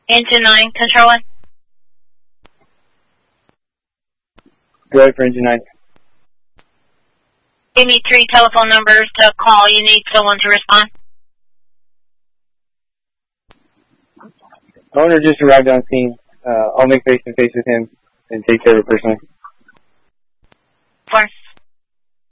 Engine 9, Control 1. Go ahead for Engine 9. Give me 3 telephone numbers to call. You need someone to respond. Owner just arrived on scene. I'll make face-to-face with him and take care of it personally. 4.